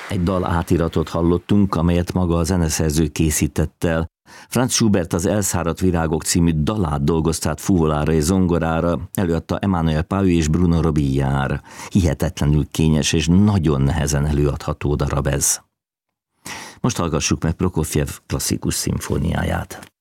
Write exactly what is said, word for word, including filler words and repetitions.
Egy dal átiratot hallottunk, amelyet maga a zeneszerző készített el. Franz Schubert az Elszáradt virágok című dalát dolgozta át fuvolára és zongorára, előadta Emmanuel Pahu és Bruno Robillard. Hihetetlenül kényes és nagyon nehezen előadható darab ez. Most hallgassuk meg Prokofjev klasszikus szimfóniáját.